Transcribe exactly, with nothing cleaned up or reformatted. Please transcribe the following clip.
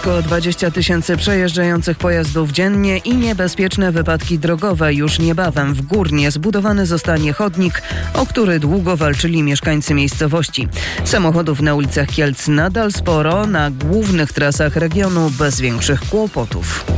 blisko dwadzieścia tysięcy przejeżdżających pojazdów dziennie i niebezpieczne wypadki drogowe. Już niebawem w Górnie zbudowany zostanie chodnik, o który długo walczyli mieszkańcy miejscowości. Samochodów na ulicach Kielc nadal sporo, na głównych trasach regionu bez większych kłopotów.